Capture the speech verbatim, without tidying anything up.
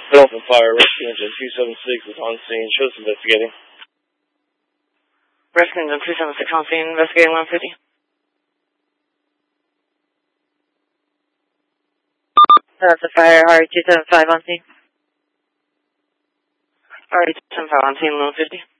Open fire, rescue engine two seven six is on scene. Shows investigating. Rescue engine two seven six on scene, investigating one fifty. That's a fire, R two seven five on scene. R two seven five on scene, one fifty.